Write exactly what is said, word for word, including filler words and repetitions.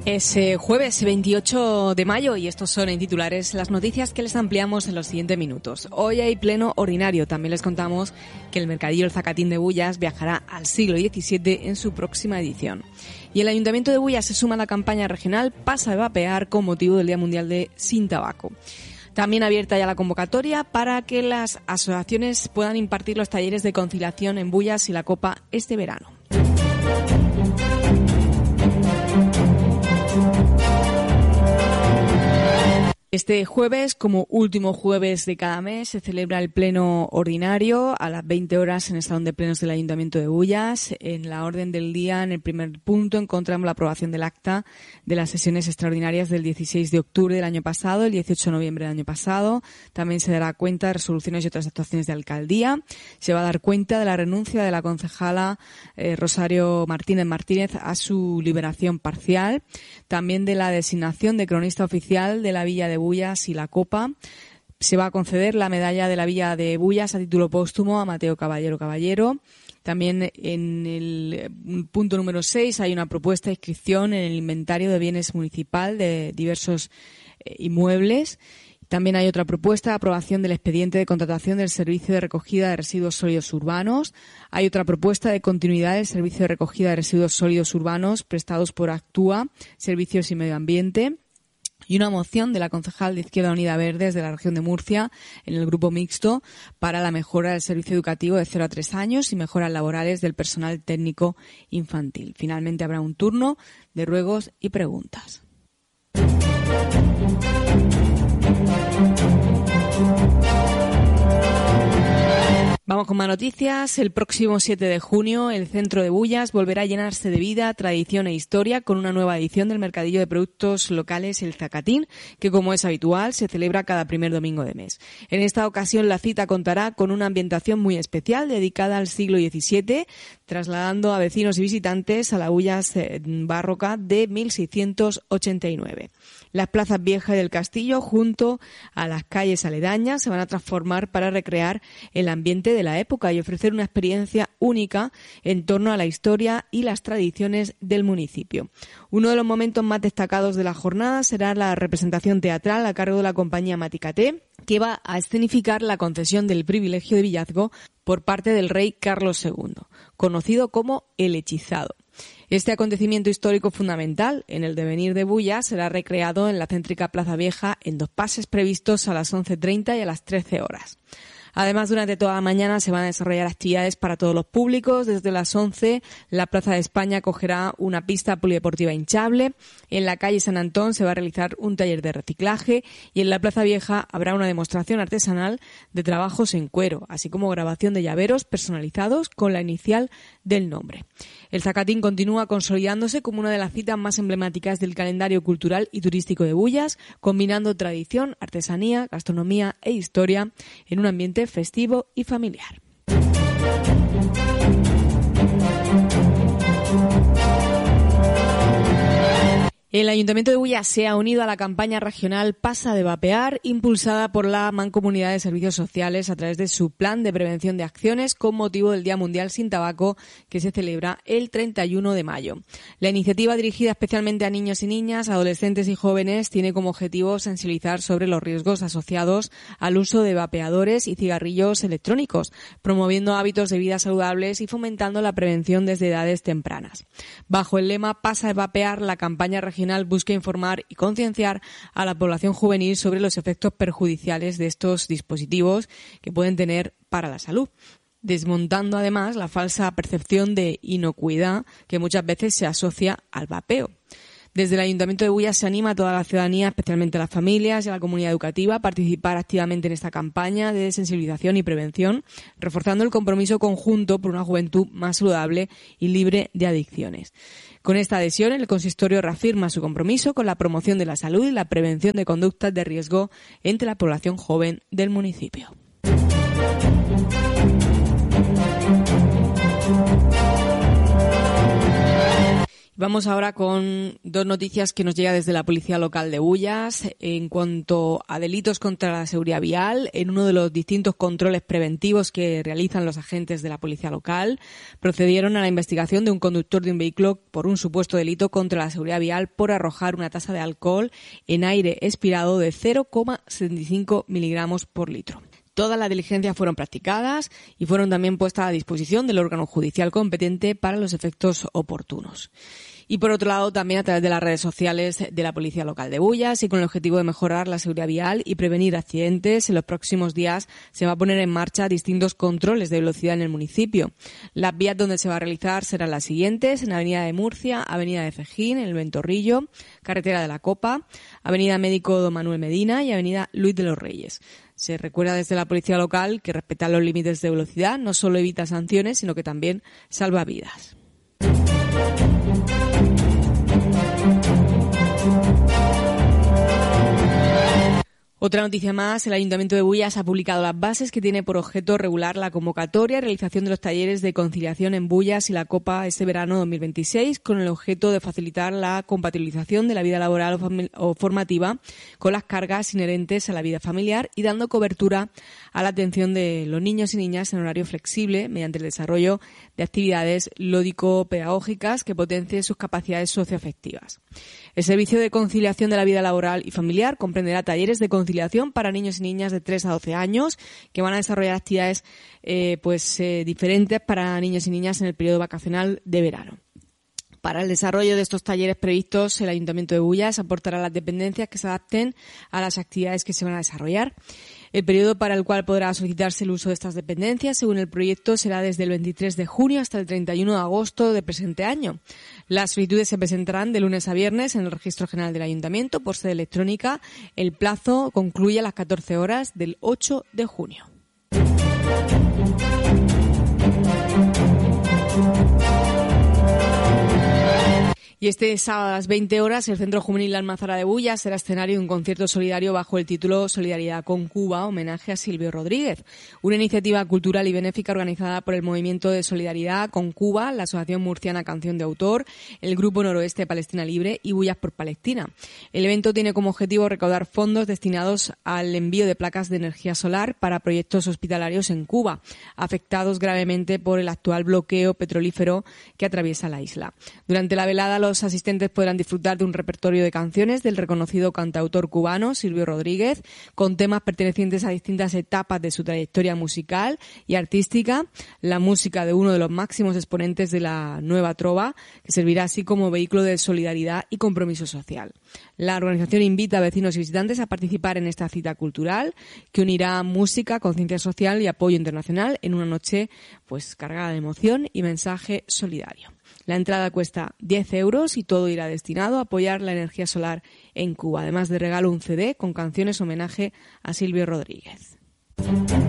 Es eh, jueves veintiocho de mayo y estos son en titulares las noticias que les ampliamos en los siguientes minutos. Hoy hay pleno ordinario. También les contamos que el mercadillo El Zacatín de Bullas viajará al siglo diecisiete en su próxima edición. Y el Ayuntamiento de Bullas se suma a la campaña regional Pasa de Vapear con motivo del Día Mundial de Sin Tabaco. También abierta ya la convocatoria para que las asociaciones puedan impartir los talleres de conciliación en Bullas y La Copa este verano. Este jueves, como último jueves de cada mes, se celebra el pleno ordinario a las veinte horas en el Salón de Plenos del Ayuntamiento de Bullas. En la orden del día, en el primer punto, encontramos la aprobación del acta de las sesiones extraordinarias del dieciséis de octubre del año pasado, el dieciocho de noviembre del año pasado. También se dará cuenta de resoluciones y otras actuaciones de alcaldía. Se va a dar cuenta de la renuncia de la concejala eh, Rosario Martínez Martínez a su liberación parcial. También de la designación de cronista oficial de la Villa de Bullas y La Copa. Se va a conceder la medalla de la Villa de Bullas a título póstumo a Mateo Caballero Caballero. También en el punto número seis hay una propuesta de inscripción en el inventario de bienes municipal de diversos eh, inmuebles. También hay otra propuesta de aprobación del expediente de contratación del servicio de recogida de residuos sólidos urbanos. Hay otra propuesta de continuidad del servicio de recogida de residuos sólidos urbanos prestados por Actúa, Servicios y Medio Ambiente. Y una moción de la concejal de Izquierda Unida Verdes de la región de Murcia en el grupo mixto para la mejora del servicio educativo de cero a tres años y mejoras laborales del personal técnico infantil. Finalmente habrá un turno de ruegos y preguntas. Vamos con más noticias. El próximo siete de junio, el centro de Bullas volverá a llenarse de vida, tradición e historia con una nueva edición del mercadillo de productos locales El Zacatín, que como es habitual se celebra cada primer domingo de mes. En esta ocasión la cita contará con una ambientación muy especial dedicada al siglo diecisiete, trasladando a vecinos y visitantes a la Bullas barroca de mil seiscientos ochenta y nueve. Las plazas viejas del castillo junto a las calles aledañas se van a transformar para recrear el ambiente de la época y ofrecer una experiencia única en torno a la historia y las tradiciones del municipio. Uno de los momentos más destacados de la jornada será la representación teatral a cargo de la compañía Maticaté, que va a escenificar la concesión del privilegio de villazgo por parte del rey Carlos segundo, conocido como el Hechizado. Este acontecimiento histórico fundamental en el devenir de Bullas será recreado en la céntrica Plaza Vieja en dos pases previstos a las once treinta y a las trece horas. Además, durante toda la mañana se van a desarrollar actividades para todos los públicos. Desde las once, la Plaza de España acogerá una pista polideportiva hinchable. En la calle San Antón se va a realizar un taller de reciclaje y en la Plaza Vieja habrá una demostración artesanal de trabajos en cuero, así como grabación de llaveros personalizados con la inicial del nombre. El Zacatín continúa consolidándose como una de las citas más emblemáticas del calendario cultural y turístico de Bullas, combinando tradición, artesanía, gastronomía e historia en un ambiente festivo y familiar. El Ayuntamiento de Bullas se ha unido a la campaña regional Pasa de Vapear, impulsada por la Mancomunidad de Servicios Sociales a través de su plan de prevención de acciones con motivo del Día Mundial Sin Tabaco, que se celebra el treinta y uno de mayo. La iniciativa, dirigida especialmente a niños y niñas, adolescentes y jóvenes, tiene como objetivo sensibilizar sobre los riesgos asociados al uso de vapeadores y cigarrillos electrónicos, promoviendo hábitos de vida saludables y fomentando la prevención desde edades tempranas. Bajo el lema Pasa de Vapear, la campaña regional busca informar y concienciar a la población juvenil sobre los efectos perjudiciales de estos dispositivos que pueden tener para la salud, desmontando además la falsa percepción de inocuidad que muchas veces se asocia al vapeo. Desde el Ayuntamiento de Bullas se anima a toda la ciudadanía, especialmente a las familias y a la comunidad educativa, a participar activamente en esta campaña de sensibilización y prevención, reforzando el compromiso conjunto por una juventud más saludable y libre de adicciones. Con esta adhesión, el consistorio reafirma su compromiso con la promoción de la salud y la prevención de conductas de riesgo entre la población joven del municipio. Vamos ahora con dos noticias que nos llegan desde la Policía Local de Bullas. En cuanto a delitos contra la seguridad vial, en uno de los distintos controles preventivos que realizan los agentes de la Policía Local, procedieron a la investigación de un conductor de un vehículo por un supuesto delito contra la seguridad vial por arrojar una tasa de alcohol en aire expirado de cero coma setenta y cinco miligramos por litro. Todas las diligencias fueron practicadas y fueron también puestas a disposición del órgano judicial competente para los efectos oportunos. Y por otro lado, también a través de las redes sociales de la Policía Local de Bullas y con el objetivo de mejorar la seguridad vial y prevenir accidentes, en los próximos días se va a poner en marcha distintos controles de velocidad en el municipio. Las vías donde se va a realizar serán las siguientes: en Avenida de Murcia, Avenida de Fejín, en el Ventorrillo, Carretera de la Copa, Avenida Médico Don Manuel Medina y Avenida Luis de los Reyes. Se recuerda desde la Policía Local que respetar los límites de velocidad no solo evita sanciones, sino que también salva vidas. Otra noticia más: el Ayuntamiento de Bullas ha publicado las bases que tiene por objeto regular la convocatoria y realización de los talleres de conciliación en Bullas y la Copa este verano dos mil veintiséis, con el objeto de facilitar la compatibilización de la vida laboral o, fami- o formativa con las cargas inherentes a la vida familiar y dando cobertura a la atención de los niños y niñas en horario flexible mediante el desarrollo de actividades lúdico-pedagógicas que potencien sus capacidades socioafectivas. El servicio de conciliación de la vida laboral y familiar comprenderá talleres de conciliación para niños y niñas de tres a doce años que van a desarrollar actividades eh, pues eh, diferentes para niños y niñas en el periodo vacacional de verano. Para el desarrollo de estos talleres previstos, el Ayuntamiento de Bullas aportará las dependencias que se adapten a las actividades que se van a desarrollar. El periodo para el cual podrá solicitarse el uso de estas dependencias, según el proyecto, será desde el veintitrés de junio hasta el treinta y uno de agosto del presente año. Las solicitudes se presentarán de lunes a viernes en el Registro General del Ayuntamiento por sede electrónica. El plazo concluye a las catorce horas del ocho de junio. Y este sábado a las veinte horas el Centro Juvenil Almazara de Bullas será escenario de un concierto solidario bajo el título Solidaridad con Cuba, homenaje a Silvio Rodríguez, una iniciativa cultural y benéfica organizada por el Movimiento de Solidaridad con Cuba, la Asociación Murciana Canción de Autor, el Grupo Noroeste Palestina Libre y Bullas por Palestina. El evento tiene como objetivo recaudar fondos destinados al envío de placas de energía solar para proyectos hospitalarios en Cuba, afectados gravemente por el actual bloqueo petrolífero que atraviesa la isla. Durante la velada, los Los asistentes podrán disfrutar de un repertorio de canciones del reconocido cantautor cubano Silvio Rodríguez, con temas pertenecientes a distintas etapas de su trayectoria musical y artística, la música de uno de los máximos exponentes de la nueva trova, que servirá así como vehículo de solidaridad y compromiso social. La organización invita a vecinos y visitantes a participar en esta cita cultural, que unirá música, conciencia social y apoyo internacional en una noche pues cargada de emoción y mensaje solidario. La entrada cuesta diez euros y todo irá destinado a apoyar la energía solar en Cuba. Además de regalo un C D con canciones homenaje a Silvio Rodríguez.